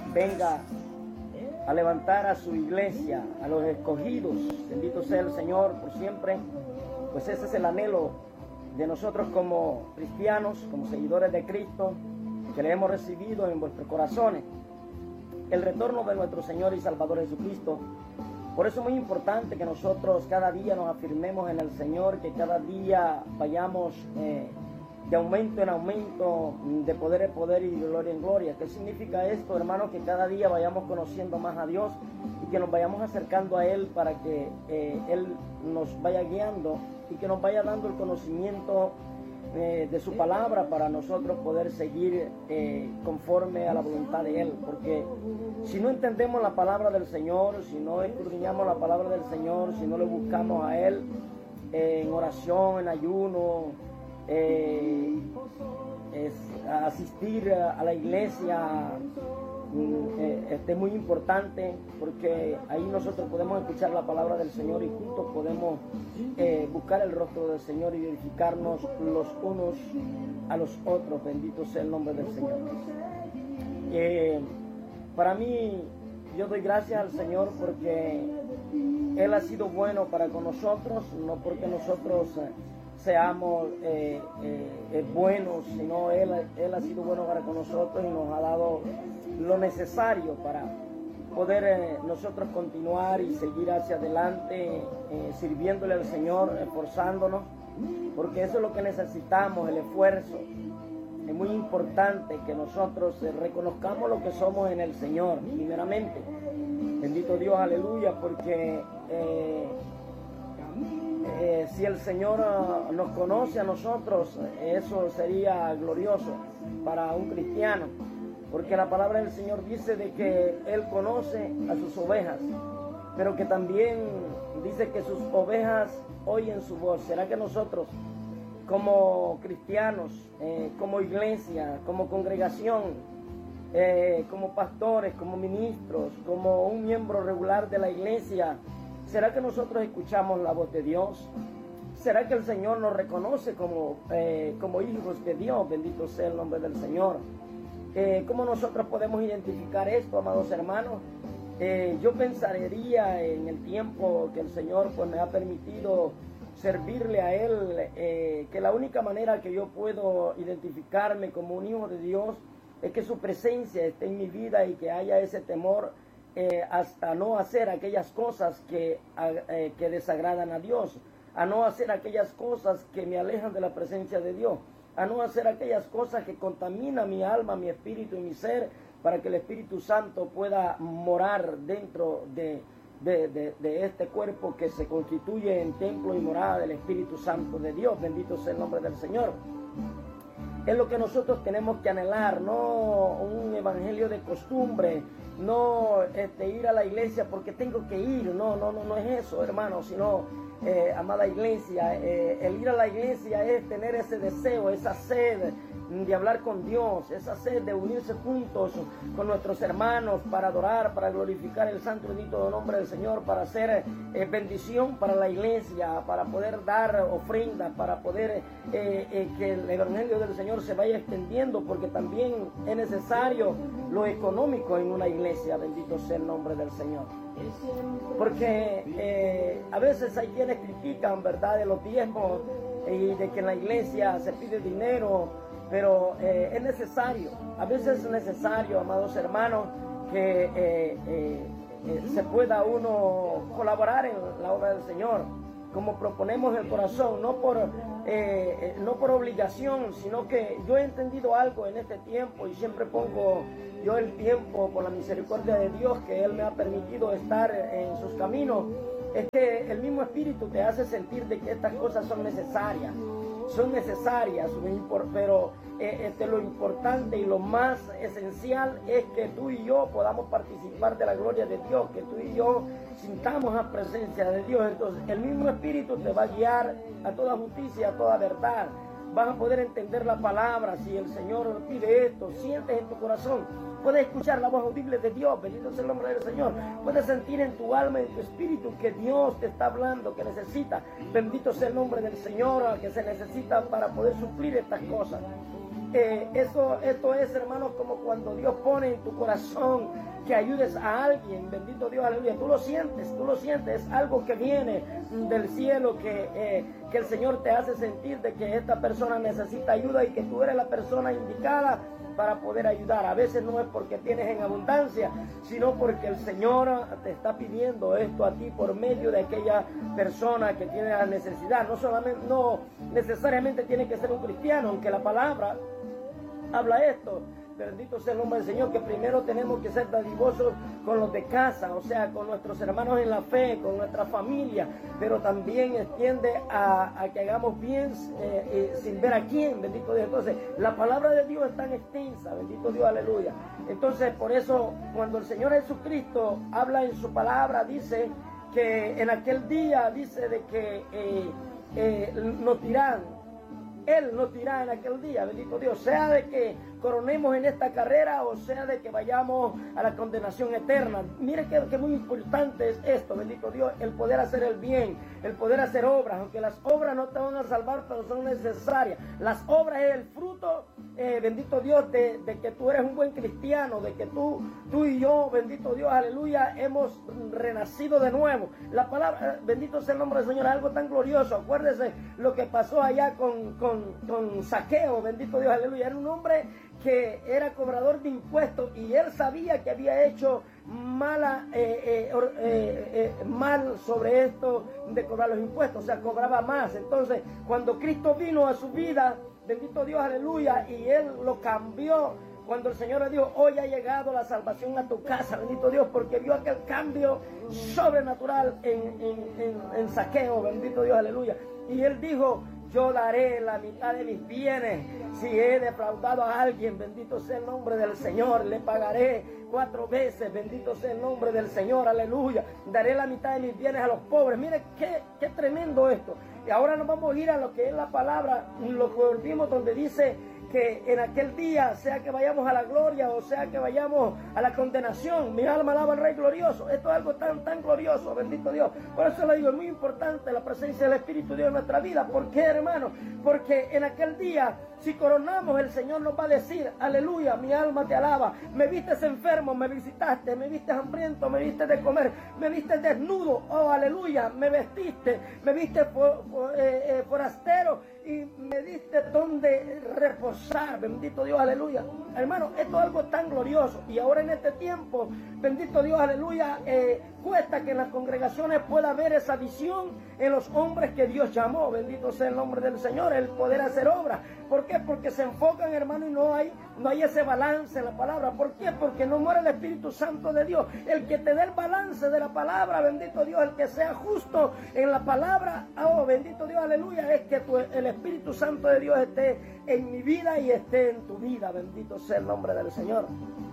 venga a levantar a su iglesia, a los escogidos. Bendito sea el Señor por siempre. Pues ese es el anhelo de nosotros como cristianos, como seguidores de Cristo, que le hemos recibido en vuestros corazones el retorno de nuestro Señor y Salvador Jesucristo. Por eso es muy importante que nosotros cada día nos afirmemos en el Señor, que cada día vayamos de aumento en aumento, de poder en poder y de gloria en gloria. ¿Qué significa esto, hermanos? Que cada día vayamos conociendo más a Dios y que nos vayamos acercando a Él para que Él nos vaya guiando y que nos vaya dando el conocimiento de su palabra para nosotros poder seguir conforme a la voluntad de Él. Porque si no entendemos la palabra del Señor, si no escudriñamos la palabra del Señor, si no le buscamos a Él en oración, en ayuno, asistir a la iglesia es muy importante, porque ahí nosotros podemos escuchar la palabra del Señor y juntos podemos buscar el rostro del Señor y edificarnos los unos a los otros. Bendito sea el nombre del Señor. Para mí, yo doy gracias al Señor porque Él ha sido bueno para con nosotros, no porque nosotros seamos buenos, sino Él ha sido bueno para con nosotros y nos ha dado lo necesario para poder nosotros continuar y seguir hacia adelante, sirviéndole al Señor, esforzándonos, porque eso es lo que necesitamos, el esfuerzo. Es muy importante que nosotros reconozcamos lo que somos en el Señor, primeramente. Bendito Dios, aleluya, porque si el Señor nos conoce a nosotros, eso sería glorioso para un cristiano, porque la palabra del Señor dice de que Él conoce a sus ovejas, pero que también dice que sus ovejas oyen su voz. ¿Será que nosotros como cristianos, como iglesia, como congregación, como pastores, como ministros, como un miembro regular de la iglesia, será que nosotros escuchamos la voz de Dios? ¿Será que el Señor nos reconoce como hijos de Dios? Bendito sea el nombre del Señor. ¿Cómo nosotros podemos identificar esto, amados hermanos? Yo pensaría en el tiempo que el Señor pues me ha permitido servirle a Él, que la única manera que yo puedo identificarme como un hijo de Dios es que su presencia esté en mi vida y que haya ese temor hasta no hacer aquellas cosas que desagradan a Dios, a no hacer aquellas cosas que me alejan de la presencia de Dios, a no hacer aquellas cosas que contaminan mi alma, mi espíritu y mi ser, para que el Espíritu Santo pueda morar dentro de este cuerpo que se constituye en templo y morada del Espíritu Santo de Dios. Bendito sea el nombre del Señor. Es lo que nosotros tenemos que anhelar, no un evangelio de costumbre, no ir a la iglesia porque tengo que ir, no es eso, hermano, sino, amada iglesia, el ir a la iglesia es tener ese deseo, esa sed de hablar con Dios, esa sed de unirse juntos con nuestros hermanos para adorar, para glorificar el santo y bendito nombre del Señor, para hacer bendición para la iglesia, para poder dar ofrendas, para poder que el evangelio del Señor se vaya extendiendo, porque también es necesario lo económico en una iglesia. Bendito sea el nombre del Señor. Porque a veces hay quienes critican, ¿verdad?, de los diezmos y de que en la iglesia se pide dinero, pero es necesario, a veces es necesario, amados hermanos, que se pueda uno colaborar en la obra del Señor, como proponemos el corazón, no por obligación, sino que yo he entendido algo en este tiempo y siempre pongo yo el tiempo por la misericordia de Dios que Él me ha permitido estar en sus caminos. Es que el mismo Espíritu te hace sentir de que estas cosas son necesarias, pero lo importante y lo más esencial es que tú y yo podamos participar de la gloria de Dios, que tú y yo sintamos la presencia de Dios. Entonces el mismo Espíritu te va a guiar a toda justicia, a toda verdad. Vas a poder entender la palabra. Si el Señor pide esto, sientes en tu corazón, puedes escuchar la voz audible de Dios. Bendito sea el nombre del Señor. Puedes sentir en tu alma, en tu espíritu, que Dios te está hablando, que necesita. Bendito sea el nombre del Señor, que se necesita para poder suplir estas cosas. Esto es, hermanos, como cuando Dios pone en tu corazón que ayudes a alguien, bendito Dios, aleluya. Tú lo sientes, es algo que viene del cielo, que el Señor te hace sentir de que esta persona necesita ayuda y que tú eres la persona indicada para poder ayudar. A veces no es porque tienes en abundancia, sino porque el Señor te está pidiendo esto a ti por medio de aquella persona que tiene la necesidad. No necesariamente tiene que ser un cristiano, aunque la palabra habla esto. Bendito sea el nombre del Señor, que primero tenemos que ser dadivosos con los de casa, o sea, con nuestros hermanos en la fe, con nuestra familia, pero también extiende a que hagamos bien sin ver a quién, bendito Dios. Entonces, la palabra de Dios es tan extensa, bendito Dios, aleluya. Entonces, por eso, cuando el Señor Jesucristo habla en su palabra, dice que en aquel día, dice de que nos dirán, Él nos dirá en aquel día, bendito Dios, sea de que coronemos en esta carrera o sea de que vayamos a la condenación eterna. Mire que muy importante es esto, bendito Dios, el poder hacer el bien, el poder hacer obras, aunque las obras no te van a salvar, pero son necesarias. Las obras es el fruto, bendito Dios, de que tú eres un buen cristiano, de que tú y yo, bendito Dios, aleluya, hemos renacido de nuevo. La palabra, bendito sea el nombre del Señor, es algo tan glorioso. Acuérdese lo que pasó allá con Zaqueo, bendito Dios, aleluya. Era un hombre que era cobrador de impuestos y él sabía que había hecho mal sobre esto de cobrar los impuestos, o sea, cobraba más. Entonces, cuando Cristo vino a su vida, bendito Dios, aleluya, y él lo cambió, cuando el Señor le dijo, hoy ha llegado la salvación a tu casa, bendito Dios, porque vio aquel cambio sobrenatural en Zaqueo, bendito Dios, aleluya. Y él dijo, yo daré la mitad de mis bienes. Si he defraudado a alguien, bendito sea el nombre del Señor, le pagaré 4 veces, bendito sea el nombre del Señor, aleluya. Daré la mitad de mis bienes a los pobres. Mire qué tremendo esto. Y ahora nos vamos a ir a lo que es la palabra, lo que volvimos donde dice que en aquel día, sea que vayamos a la gloria o sea que vayamos a la condenación, mi alma alaba al Rey glorioso. Esto es algo tan glorioso, bendito Dios. Por eso le digo, es muy importante la presencia del Espíritu de Dios en nuestra vida. ¿Por qué, hermano? Porque en aquel día, si coronamos, el Señor nos va a decir, aleluya, mi alma te alaba. Me vistes enfermo, me visitaste, me vistes hambriento, me vistes de comer, me vistes desnudo, oh, aleluya, me vestiste, me vistes forastero y me diste donde reposar, bendito Dios, aleluya. Hermano, esto es algo tan glorioso. Y ahora en este tiempo, bendito Dios, aleluya, cuesta que en las congregaciones pueda haber esa visión en los hombres que Dios llamó, bendito sea el nombre del Señor, el poder hacer obras. ¿Por qué? Porque se enfocan, hermano, y no hay ese balance en la palabra. ¿Por qué? Porque no muere el Espíritu Santo de Dios. El que te dé el balance de la palabra, bendito Dios, el que sea justo en la palabra, oh, bendito Dios, aleluya, es que el Espíritu Santo de Dios esté en mi vida y esté en tu vida, bendito sea el nombre del Señor.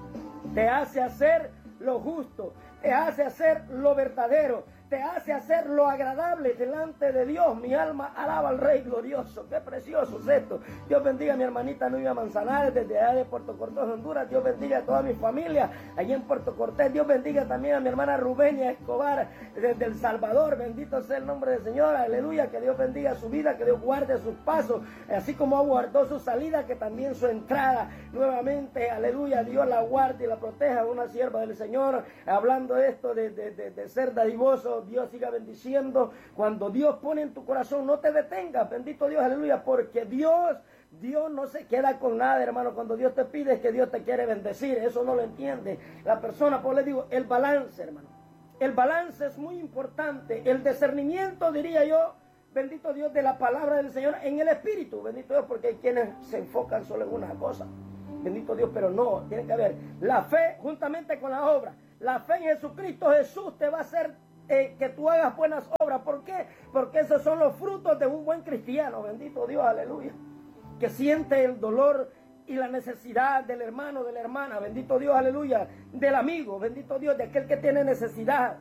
Te hace hacer lo justo, te hace hacer lo verdadero, te hace hacer lo agradable delante de Dios. Mi alma alaba al Rey glorioso. Qué precioso es esto. Dios bendiga a mi hermanita Nubia Manzanares desde allá de Puerto Cortés, Honduras. Dios bendiga a toda mi familia allí en Puerto Cortés. Dios bendiga también a mi hermana Rubenia Escobar desde El Salvador. Bendito sea el nombre del Señor, aleluya. Que Dios bendiga su vida, que Dios guarde sus pasos, así como guardó su salida, que también su entrada nuevamente, aleluya. Dios la guarde y la proteja, una sierva del Señor. Hablando esto de ser dadivoso, Dios siga bendiciendo. Cuando Dios pone en tu corazón, no te detengas, bendito Dios, aleluya, porque Dios no se queda con nada, hermano. Cuando Dios te pide es que Dios te quiere bendecir. Eso no lo entiende la persona. Pues le digo, el balance, hermano, el balance es muy importante. El discernimiento, diría yo, bendito Dios, de la palabra del Señor en el Espíritu, bendito Dios, porque hay quienes se enfocan solo en una cosa, bendito Dios, pero no, tiene que haber la fe juntamente con la obra. La fe en Jesucristo Jesús te va a hacer que tú hagas buenas obras. ¿Por qué? Porque esos son los frutos de un buen cristiano, bendito Dios, aleluya, que siente el dolor y la necesidad del hermano, de la hermana, bendito Dios, aleluya, del amigo, bendito Dios, de aquel que tiene necesidad.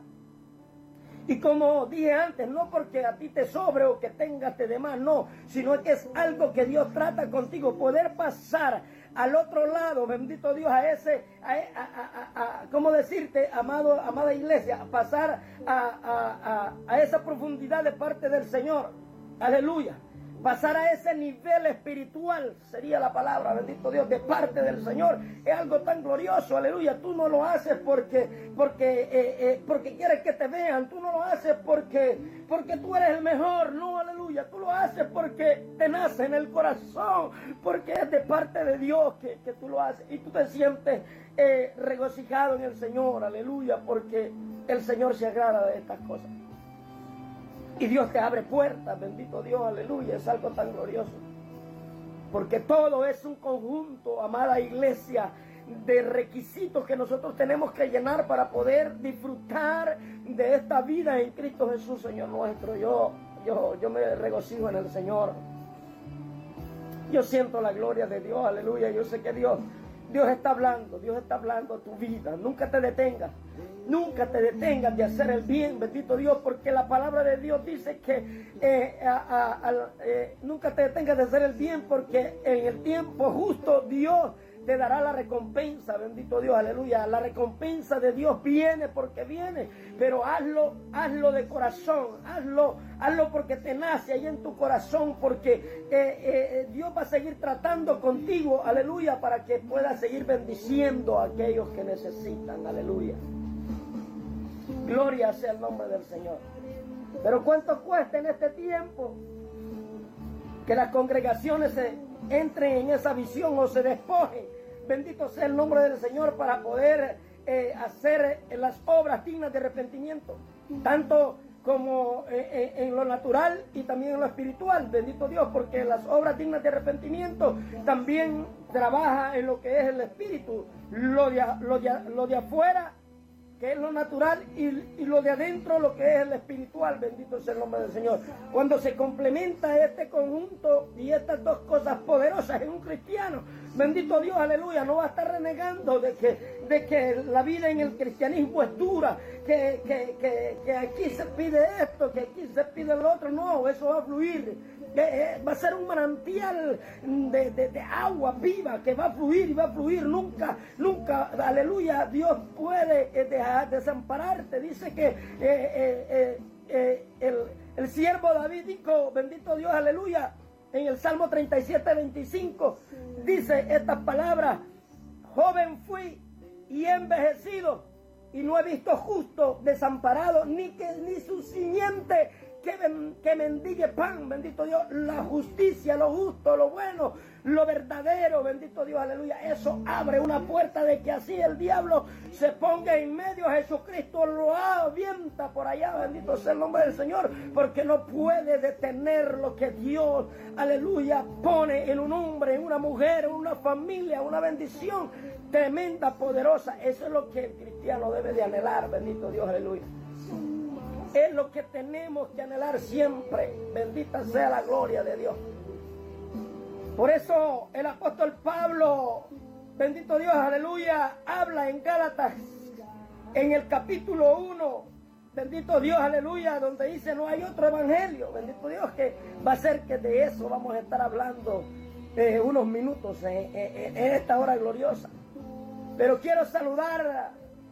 Y como dije antes, no porque a ti te sobre o que tengas de más, no, sino que es algo que Dios trata contigo, poder pasar al otro lado, bendito Dios, ¿cómo decirte, amada iglesia? Pasar a esa profundidad de parte del Señor, aleluya. pasar a ese nivel espiritual, sería la palabra, bendito Dios, de parte del Señor. Es algo tan glorioso, aleluya. Tú no lo haces porque quieres que te vean. Tú no lo haces porque tú eres el mejor. No, aleluya. Tú lo haces porque te nace en el corazón, porque es de parte de Dios que tú lo haces. Y tú te sientes regocijado en el Señor, aleluya, porque el Señor se agrada de estas cosas. Y Dios te abre puertas, bendito Dios, aleluya, es algo tan glorioso. Porque todo es un conjunto, amada iglesia, de requisitos que nosotros tenemos que llenar para poder disfrutar de esta vida en Cristo Jesús, Señor nuestro. Yo me regocijo en el Señor. Yo siento la gloria de Dios, aleluya. Yo sé que Dios está hablando a tu vida. Nunca te detengas de hacer el bien, bendito Dios, porque la palabra de Dios dice que nunca te detengas de hacer el bien, porque en el tiempo justo Dios te dará la recompensa, bendito Dios, aleluya. La recompensa de Dios viene porque viene, pero hazlo de corazón, hazlo porque te nace ahí en tu corazón, porque Dios va a seguir tratando contigo, aleluya, para que puedas seguir bendiciendo a aquellos que necesitan, aleluya. Gloria sea el nombre del Señor. Pero ¿cuánto cuesta en este tiempo que las congregaciones entren en esa visión o se despojen? Bendito sea el nombre del Señor para poder hacer las obras dignas de arrepentimiento, tanto como en lo natural y también en lo espiritual, bendito Dios, porque las obras dignas de arrepentimiento también trabaja en lo que es el espíritu, lo de afuera, que es lo natural, y lo de adentro, lo que es el espiritual, bendito sea el nombre del Señor. Cuando se complementa este conjunto y estas dos cosas poderosas en un cristiano, bendito Dios, aleluya, no va a estar renegando de que la vida en el cristianismo es dura, que aquí se pide esto, que aquí se pide lo otro. No, eso va a fluir. Va a ser un manantial de agua viva que va a fluir y va a fluir. Nunca, aleluya, Dios puede desampararte. Dice que el siervo David dijo, bendito Dios, aleluya, en el Salmo 37:25, dice estas palabras: joven fui y he envejecido, y no he visto justo desamparado, ni su simiente que mendigue pan, bendito Dios. La justicia, lo justo, lo bueno, lo verdadero, bendito Dios, aleluya. Eso abre una puerta de que así el diablo se ponga en medio. Jesucristo lo avienta por allá, bendito sea el nombre del Señor, porque no puede detener lo que Dios, aleluya, pone en un hombre, en una mujer, en una familia, una bendición tremenda, poderosa. Eso es lo que el cristiano debe de anhelar, bendito Dios, aleluya. Es lo que tenemos que anhelar siempre. Bendita sea la gloria de Dios. Por eso el apóstol Pablo, bendito Dios, aleluya, habla en Gálatas, en el capítulo 1, bendito Dios, aleluya, donde dice: no hay otro evangelio. Bendito Dios, que va a ser que de eso vamos a estar hablando unos minutos en esta hora gloriosa. Pero quiero saludar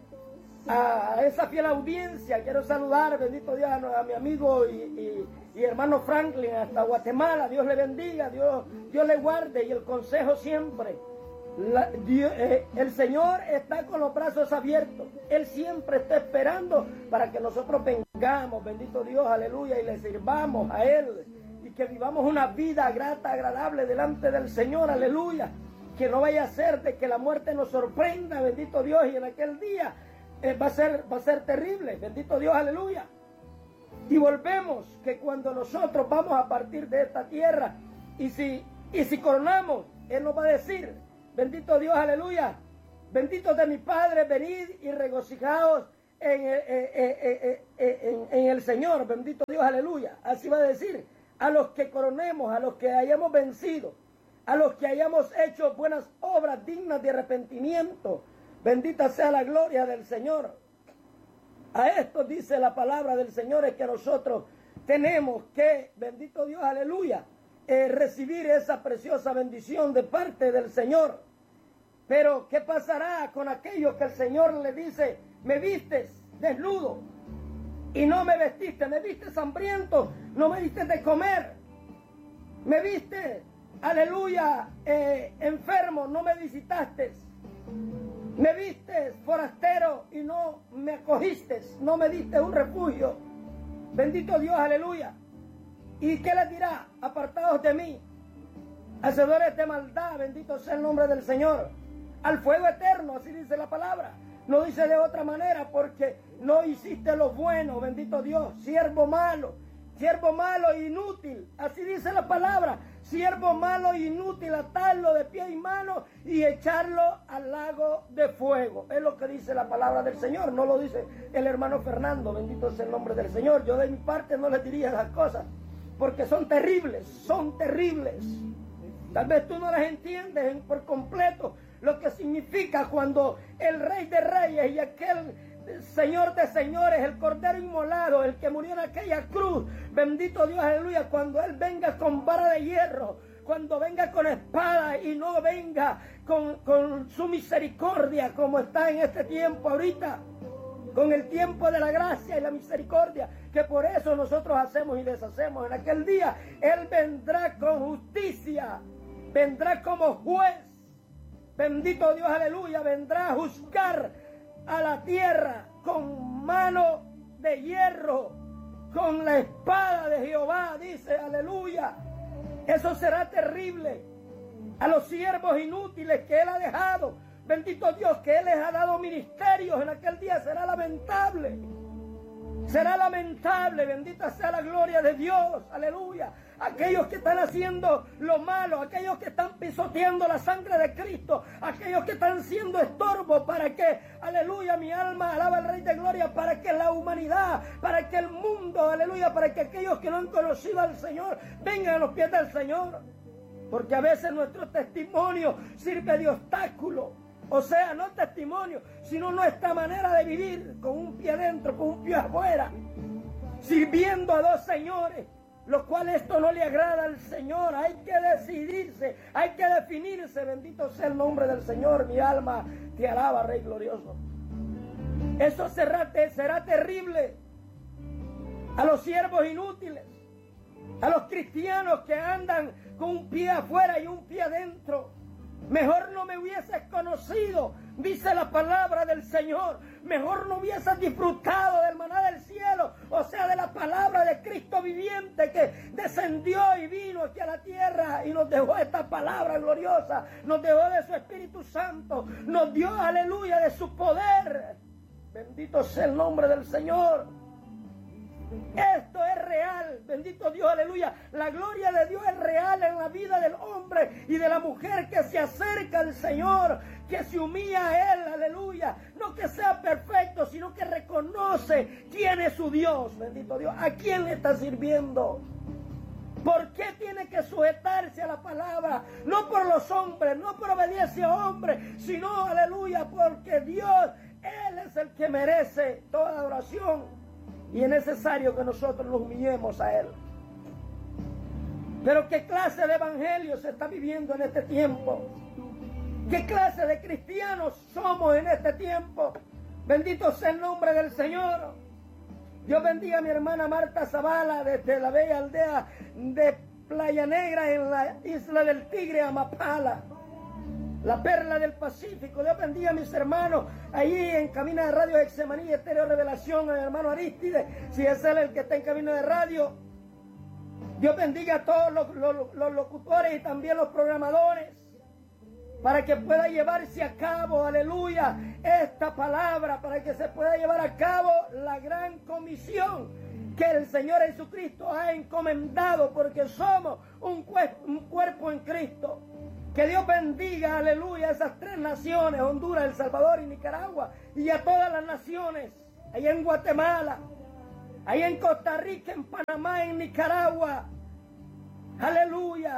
a esa fiel audiencia. Quiero saludar, bendito Dios, a mi amigo y hermano Franklin hasta Guatemala. Dios le bendiga, Dios le guarde, y el consejo siempre. El Señor está con los brazos abiertos. Él siempre está esperando para que nosotros vengamos, bendito Dios, aleluya, y le sirvamos a Él, y que vivamos una vida grata, agradable delante del Señor, aleluya. Que no vaya a ser de que la muerte nos sorprenda, bendito Dios, y en aquel día va a ser terrible, bendito Dios, aleluya. Y volvemos, que cuando nosotros vamos a partir de esta tierra, y si coronamos, Él nos va a decir: bendito Dios, aleluya, benditos de mi Padre, venid y regocijaos en el Señor, bendito Dios, aleluya. Así va a decir a los que coronemos, a los que hayamos vencido, a los que hayamos hecho buenas obras dignas de arrepentimiento. Bendita sea la gloria del Señor. A esto dice la palabra del Señor, es que nosotros tenemos que, bendito Dios, aleluya, recibir esa preciosa bendición de parte del Señor. Pero ¿qué pasará con aquellos que el Señor le dice: me vistes desnudo y no me vestiste, me vistes hambriento, no me diste de comer? Me viste, aleluya, enfermo, no me visitaste. Me viste forastero y no me acogiste, no me diste un refugio. Bendito Dios, aleluya. ¿Y qué les dirá? Apartados de mí, hacedores de maldad, bendito sea el nombre del Señor, al fuego eterno, así dice la palabra. No dice de otra manera, porque no hiciste lo bueno, bendito Dios. Siervo malo e inútil, así dice la palabra. Siervo malo e inútil, atarlo de pie y mano y echarlo al lago de fuego. Es lo que dice la palabra del Señor, no lo dice el hermano Fernando, bendito sea el nombre del Señor. Yo de mi parte no les diría las cosas, porque son terribles, son terribles. Tal vez tú no las entiendes por completo, lo que significa cuando el Rey de Reyes y aquel Señor de señores, el Cordero inmolado, el que murió en aquella cruz, bendito Dios, aleluya, cuando Él venga con vara de hierro, cuando venga con espada y no venga con su misericordia como está en este tiempo ahorita, con el tiempo de la gracia y la misericordia, que por eso nosotros hacemos y deshacemos. En aquel día Él vendrá con justicia, vendrá como juez, bendito Dios, aleluya, vendrá a juzgar a la tierra con mano de hierro, con la espada de Jehová, dice, aleluya. Eso será terrible. A los siervos inútiles que Él ha dejado, bendito Dios, que Él les ha dado ministerios, en aquel día será lamentable. Será lamentable, bendita sea la gloria de Dios, aleluya. Aquellos que están haciendo lo malo, aquellos que están pisoteando la sangre de Cristo, aquellos que están siendo estorbo para que, aleluya, mi alma alaba al Rey de Gloria, para que la humanidad, para que el mundo, aleluya, para que aquellos que no han conocido al Señor vengan a los pies del Señor. Porque a veces nuestro testimonio sirve de obstáculo. O sea, no testimonio, sino nuestra manera de vivir, con un pie dentro, con un pie afuera, sirviendo a dos señores, lo cual esto no le agrada al Señor. Hay que decidirse, hay que definirse. Bendito sea el nombre del Señor, mi alma te alaba, Rey glorioso. Eso será terrible a los siervos inútiles, a los cristianos que andan con un pie afuera y un pie adentro. Mejor no me hubieses conocido, dice la palabra del Señor. Mejor no hubieses disfrutado del maná del cielo, o sea, de la palabra de Cristo viviente que descendió y vino aquí a la tierra y nos dejó esta palabra gloriosa, nos dejó de su Espíritu Santo, nos dio, aleluya, de su poder. Bendito sea el nombre del Señor. Esto es real, bendito Dios, aleluya. La gloria de Dios es real en la vida del hombre y de la mujer que se acerca al Señor, que se humilla a Él, aleluya. No que sea perfecto, sino que reconoce quién es su Dios, bendito Dios. ¿A quién le está sirviendo? ¿Por qué tiene que sujetarse a la palabra? No por los hombres, no por obediencia a hombres, sino, aleluya, porque Dios, Él es el que merece toda adoración. Y es necesario que nosotros nos humillemos a Él. Pero ¿qué clase de evangelio se está viviendo en este tiempo? ¿Qué clase de cristianos somos en este tiempo? Bendito sea el nombre del Señor. Dios bendiga a mi hermana Marta Zavala desde la bella aldea de Playa Negra en la isla del Tigre, Amapala, la perla del Pacífico. Dios bendiga a mis hermanos allí en cabina de radio Exemaní, Estéreo Revelación, al hermano Aristides, si es él el que está en cabina de radio. Dios bendiga a todos los locutores y también los programadores, para que pueda llevarse a cabo, aleluya, esta palabra, para que se pueda llevar a cabo la gran comisión que el Señor Jesucristo ha encomendado, porque somos un cuerpo en Cristo. Que Dios bendiga, aleluya, a esas tres naciones, Honduras, El Salvador y Nicaragua, y a todas las naciones, allá en Guatemala, allá en Costa Rica, en Panamá, en Nicaragua, aleluya,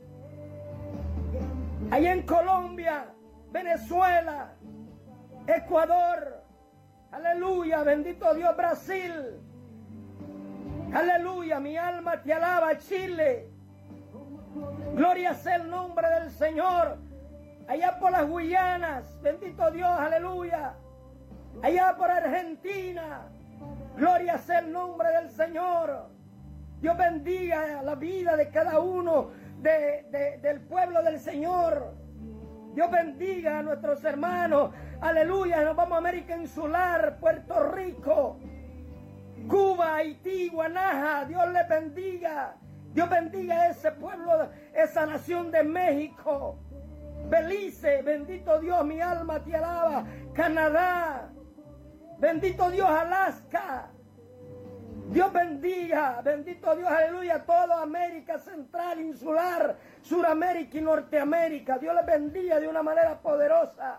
allá en Colombia, Venezuela, Ecuador, aleluya, bendito Dios, Brasil, aleluya, mi alma te alaba, Chile. Gloria sea el nombre del Señor. Allá por las Guyanas, bendito Dios, aleluya. Allá por Argentina, gloria sea el nombre del Señor. Dios bendiga la vida de cada uno del pueblo del Señor. Dios bendiga a nuestros hermanos. Aleluya. Nos vamos a América Insular, Puerto Rico, Cuba, Haití, Guanaja. Dios les bendiga. Dios bendiga a ese pueblo, esa nación de México. Belice, bendito Dios, mi alma te alaba. Canadá, bendito Dios, Alaska. Dios bendiga, bendito Dios, aleluya, toda América Central, Insular, Suramérica y Norteamérica. Dios les bendiga de una manera poderosa.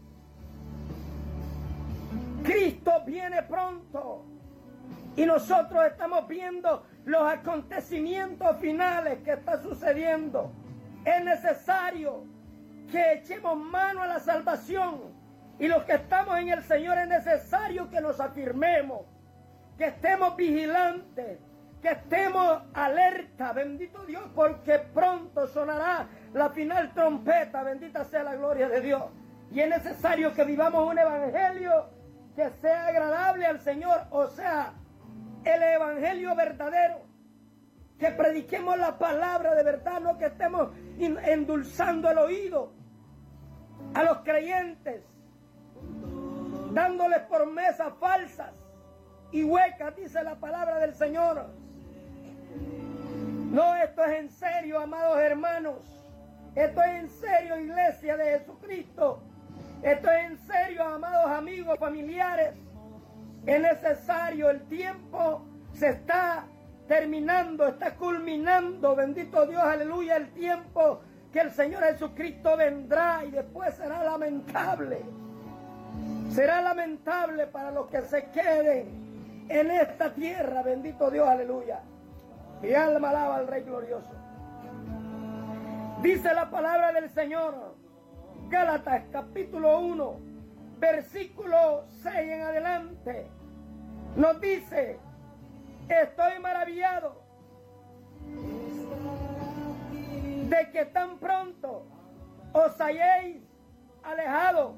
Cristo viene pronto y nosotros estamos viendo los acontecimientos finales que están sucediendo. Es necesario que echemos mano a la salvación, y los que estamos en el Señor es necesario que nos afirmemos, que estemos vigilantes, que estemos alerta, bendito Dios, porque pronto sonará la final trompeta, bendita sea la gloria de Dios. Y es necesario que vivamos un evangelio que sea agradable al Señor, o sea, el evangelio verdadero, que prediquemos la palabra de verdad, no que estemos endulzando el oído a los creyentes, dándoles promesas falsas y huecas, dice la palabra del Señor. No, esto es en serio, amados hermanos. Esto es en serio, iglesia de Jesucristo. Esto es en serio, amados amigos, familiares. Es necesario, el tiempo se está terminando, está culminando, bendito Dios, aleluya, el tiempo que el Señor Jesucristo vendrá, y después será lamentable. Será lamentable para los que se queden en esta tierra, bendito Dios, aleluya. Mi alma alaba al Rey glorioso. Dice la palabra del Señor, Gálatas capítulo 1, versículo 6 en adelante, nos dice: estoy maravillado de que tan pronto os hayáis alejado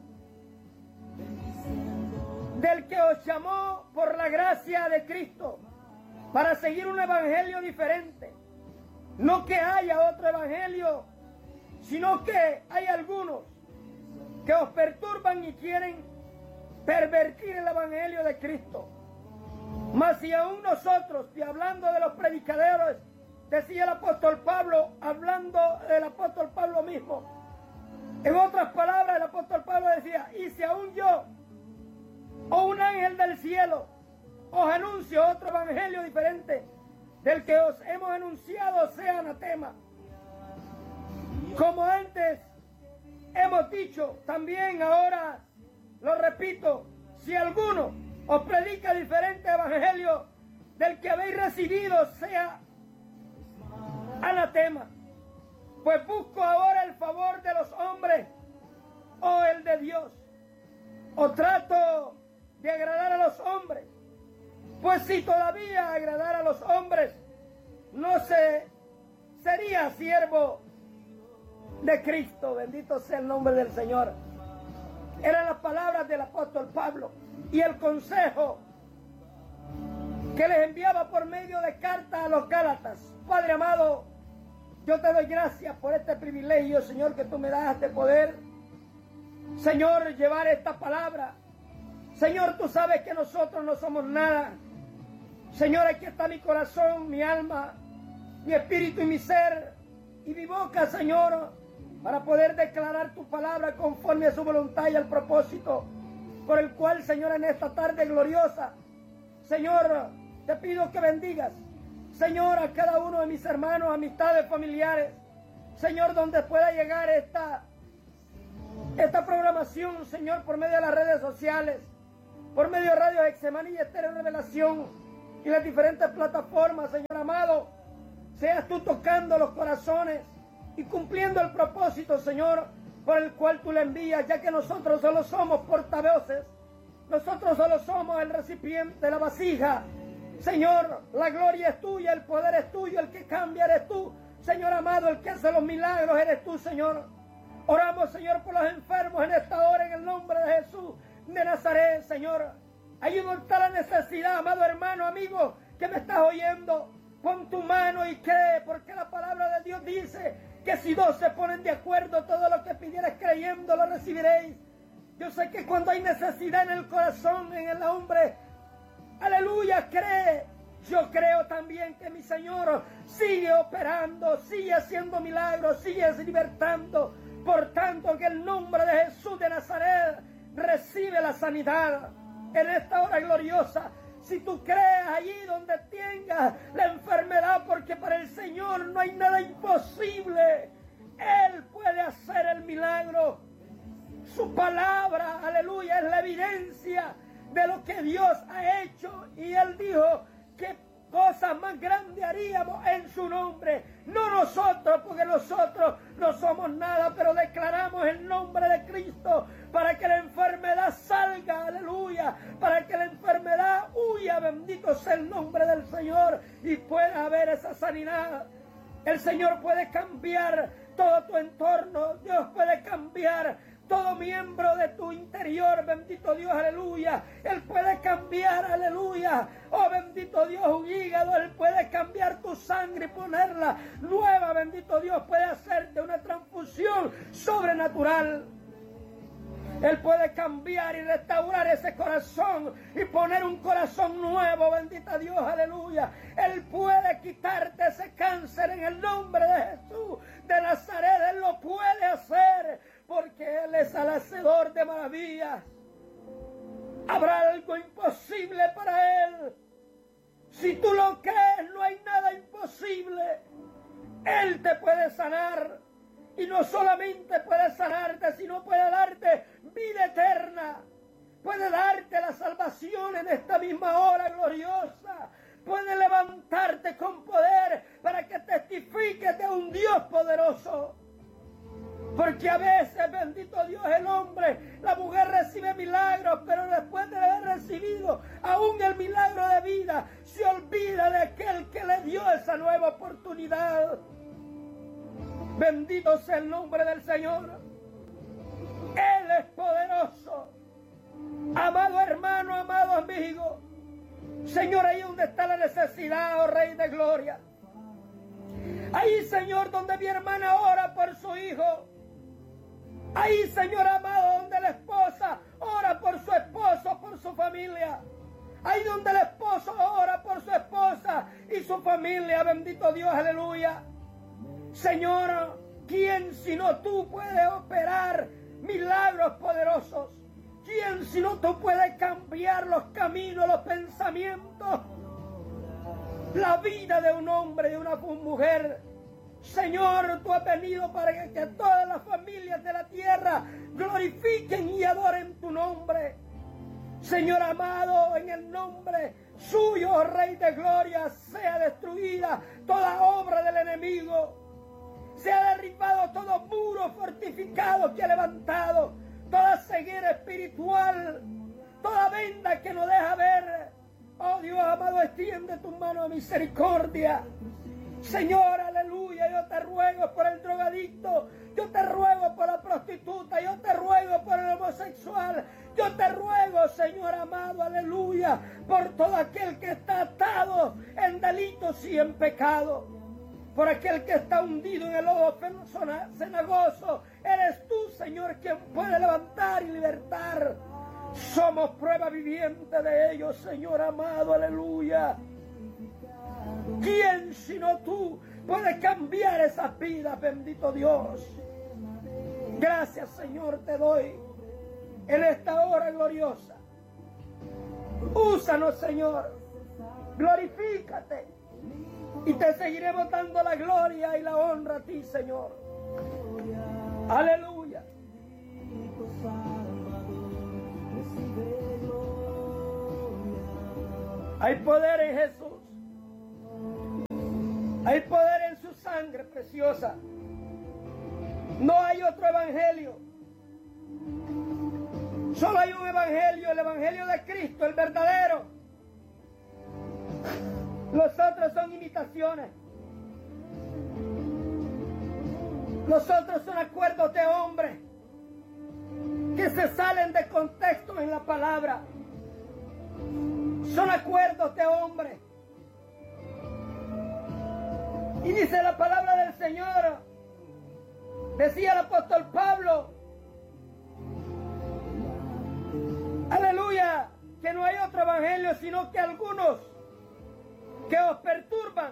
del que os llamó por la gracia de Cristo para seguir un evangelio diferente. No que haya otro evangelio, sino que hay algunos que os perturban y quieren pervertir el evangelio de Cristo. Mas si aún nosotros, y hablando de los predicadores, decía el apóstol Pablo, hablando del apóstol Pablo mismo, en otras palabras el apóstol Pablo decía: y si aún yo o un ángel del cielo os anuncio otro evangelio diferente del que os hemos anunciado, sea anatema. Como antes hemos dicho, también ahora lo repito: si alguno os predica diferente evangelio del que habéis recibido, sea anatema. Pues busco ahora el favor de los hombres o el de Dios, o trato de agradar a los hombres. Pues si todavía agradara a los hombres, no sería siervo de Cristo. Bendito sea el nombre del Señor. Eran las palabras del apóstol Pablo y el consejo que les enviaba por medio de carta a los Gálatas. Padre amado, yo te doy gracias por este privilegio, Señor, que tú me das de poder, Señor, llevar esta palabra. Señor, tú sabes que nosotros no somos nada. Señor, aquí está mi corazón, mi alma, mi espíritu y mi ser, y mi boca, Señor, para poder declarar tu palabra conforme a su voluntad y al propósito por el cual, Señor, en esta tarde gloriosa, Señor, te pido que bendigas, Señor, a cada uno de mis hermanos, amistades, familiares, Señor, donde pueda llegar esta programación, Señor, por medio de las redes sociales, por medio de Radio Hexemaní y Estéreo Revelación y las diferentes plataformas, Señor amado. Seas tú tocando los corazones y cumpliendo el propósito, Señor, por el cual tú le envías, ya que nosotros solo somos portavoces, nosotros solo somos el recipiente, la vasija. Señor, la gloria es tuya, el poder es tuyo, el que cambia eres tú, Señor amado, el que hace los milagros eres tú, Señor. Oramos, Señor, por los enfermos en esta hora, en el nombre de Jesús de Nazaret, Señor. Ahí donde está la necesidad, amado hermano, amigo, que me estás oyendo. Pon tu mano y cree, porque la palabra de Dios dice que si dos se ponen de acuerdo, todo lo que pidieres creyendo lo recibiréis. Yo sé que cuando hay necesidad en el corazón, en el hombre, aleluya, cree. Yo creo también que mi Señor sigue operando, sigue haciendo milagros, sigue libertando. Por tanto, que el nombre de Jesús de Nazaret recibe la sanidad en esta hora gloriosa. Si tú crees allí donde tengas la enfermedad, porque para el Señor no hay nada imposible. Él puede hacer el milagro. Su palabra, aleluya, es la evidencia de lo que Dios ha hecho. Y Él dijo que cosas más grandes haríamos en su nombre. No nosotros, porque nosotros no somos nada, pero declaramos el nombre de Cristo para que la enfermedad salga, aleluya, para que la enfermedad huya, bendito sea el nombre del Señor, y pueda haber esa sanidad. El Señor puede cambiar todo tu entorno, Dios puede cambiar todo miembro de tu interior, bendito Dios, aleluya. Él puede cambiar, aleluya. Oh, bendito Dios, un hígado, Él puede cambiar tu sangre y ponerla nueva, bendito Dios. Puede hacerte una transfusión sobrenatural. Él puede cambiar y restaurar ese corazón y poner un corazón nuevo, bendita Dios, aleluya. Él puede quitarte ese cáncer en el nombre de Jesús de Nazaret. Él lo puede hacer porque Él es el hacedor de maravillas. Habrá algo imposible para Él. Si tú lo crees, no hay nada imposible. Él te puede sanar. Y no solamente puede sanarte, sino puede darte vida eterna. Puede darte la salvación en esta misma hora gloriosa. Puede levantarte con poder para que testifiques de un Dios poderoso. Porque a veces, bendito Dios, el hombre, la mujer recibe milagros, pero después de haber recibido aún el milagro de vida, se olvida de aquel que le dio esa nueva oportunidad. Bendito sea el nombre del Señor. Él es poderoso. Amado hermano, amado amigo. Señor, ahí donde está la necesidad, oh Rey de Gloria. Ahí, Señor, donde mi hermana ora por su hijo. Ahí, Señor amado, donde la esposa ora por su esposo, por su familia. Ahí donde el esposo ora por su esposa y su familia. Bendito Dios, aleluya. Señor, ¿quién sino tú puede operar milagros poderosos? ¿Quién sino tú puede cambiar los caminos, los pensamientos, la vida de un hombre y de una mujer? Señor, tú has venido para que todas las familias de la tierra glorifiquen y adoren tu nombre. Señor amado, en el nombre suyo, oh Rey de Gloria, sea destruida toda obra del enemigo. Se ha derribado todo muro fortificado que ha levantado, toda ceguera espiritual, toda venda que no deja ver. Oh Dios amado, extiende tu mano de misericordia. Señor, aleluya, yo te ruego por el drogadicto, yo te ruego por la prostituta, yo te ruego por el homosexual, yo te ruego, Señor amado, aleluya, por todo aquel que está atado en delitos y en pecado. Por aquel que está hundido en el lodo cenagoso, eres tú, Señor, quien puede levantar y libertar. Somos prueba viviente de ellos, Señor amado, aleluya. ¿Quién sino tú puede cambiar esas vidas, bendito Dios? Gracias, Señor, te doy en esta hora gloriosa. Úsanos, Señor, glorifícate. Y te seguiremos dando la gloria y la honra a ti, Señor. Aleluya. Hay poder en Jesús. Hay poder en su sangre preciosa. No hay otro evangelio. Solo hay un evangelio, el evangelio de Cristo, el verdadero. Los otros son imitaciones. Los otros son acuerdos de hombres que se salen de contexto en la palabra. Son acuerdos de hombres. Y dice la palabra del Señor, decía el apóstol Pablo, aleluya, que no hay otro evangelio, sino que algunos que os perturban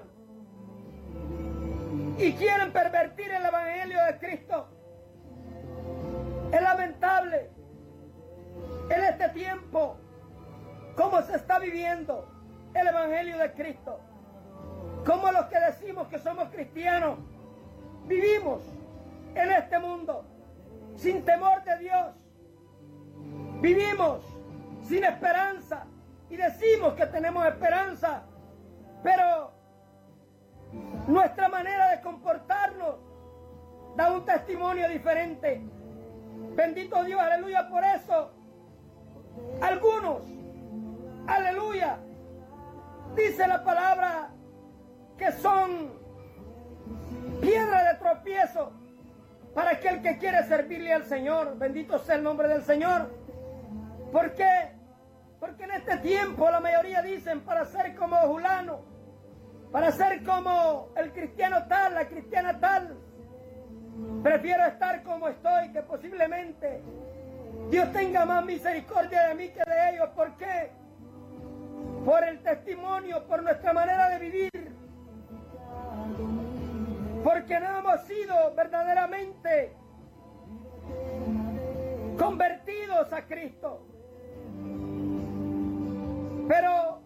y quieren pervertir el evangelio de Cristo. Es lamentable en este tiempo cómo se está viviendo el evangelio de Cristo, cómo los que decimos que somos cristianos vivimos en este mundo sin temor de Dios, vivimos sin esperanza y decimos que tenemos esperanza, pero nuestra manera de comportarnos da un testimonio diferente. Bendito Dios, aleluya. Por eso algunos, aleluya, dice la palabra que son piedra de tropiezo para aquel que quiere servirle al Señor. Bendito sea el nombre del Señor. ¿Por qué? Porque en este tiempo la mayoría dicen, para ser como fulano, para ser como el cristiano tal, la cristiana tal, prefiero estar como estoy, que posiblemente Dios tenga más misericordia de mí que de ellos. ¿Por qué? Por el testimonio, por nuestra manera de vivir, porque no hemos sido verdaderamente convertidos a Cristo. Pero,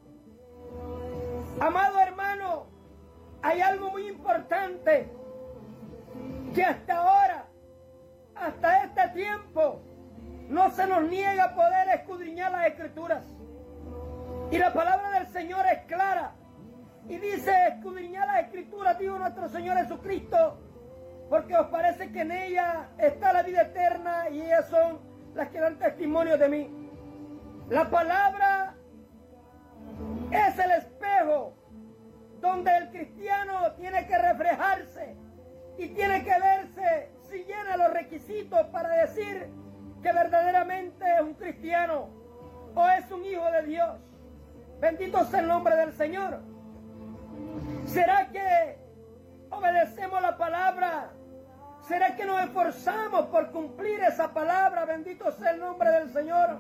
amado hermano, hay algo muy importante que hasta ahora, hasta este tiempo, no se nos niega poder escudriñar las Escrituras. Y la palabra del Señor es clara y dice: escudriñar las Escrituras, dijo nuestro Señor Jesucristo, porque os parece que en ella está la vida eterna y ellas son las que dan testimonio de mí. La palabra es el espejo donde el cristiano tiene que reflejarse y tiene que verse si llena los requisitos para decir que verdaderamente es un cristiano o es un hijo de Dios. Bendito sea el nombre del Señor. ¿Será que obedecemos la palabra? ¿Será que nos esforzamos por cumplir esa palabra? Bendito sea el nombre del Señor.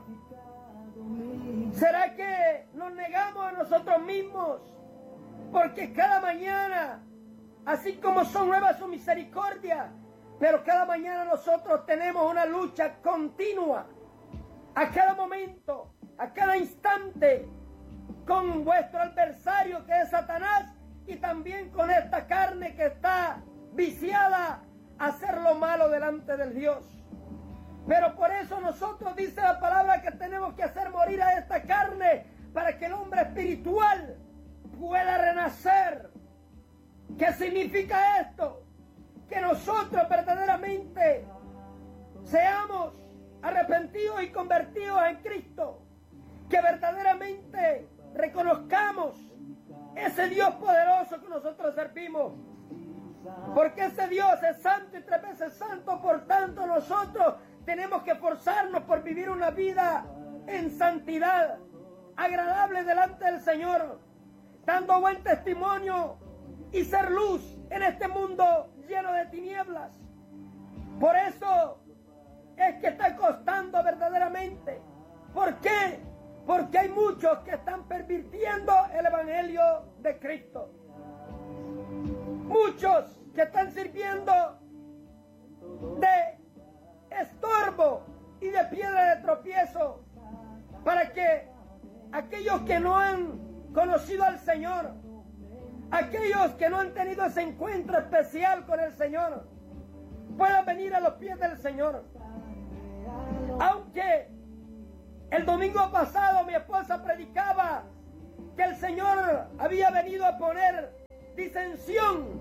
¿Será que nos negamos a nosotros mismos? Porque cada mañana, así como son nuevas su misericordia, pero cada mañana nosotros tenemos una lucha continua, a cada momento, a cada instante, con vuestro adversario que es Satanás, y también con esta carne que está viciada a hacer lo malo delante del Dios. Pero por eso nosotros, dice la palabra, que tenemos que hacer morir a esta carne para que el hombre espiritual pueda renacer. ¿Qué significa esto? Que nosotros verdaderamente seamos arrepentidos y convertidos en Cristo, que verdaderamente reconozcamos ese Dios poderoso que nosotros servimos, porque ese Dios es santo y 3 veces santo. Por tanto, nosotros tenemos que esforzarnos por vivir una vida en santidad, agradable delante del Señor, dando buen testimonio y ser luz en este mundo lleno de tinieblas. Por eso es que está costando verdaderamente. ¿Por qué? Porque hay muchos que están pervirtiendo el evangelio de Cristo. Muchos que están sirviendo de estorbo y de piedra de tropiezo para que aquellos que no han conocido al Señor, aquellos que no han tenido ese encuentro especial con el Señor, puedan venir a los pies del Señor. Aunque el domingo pasado mi esposa predicaba que el Señor había venido a poner disensión,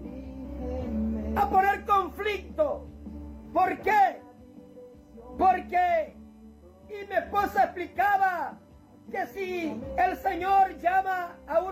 a poner conflicto. ¿Por qué? Porque, y mi esposa explicaba que si el Señor llama a un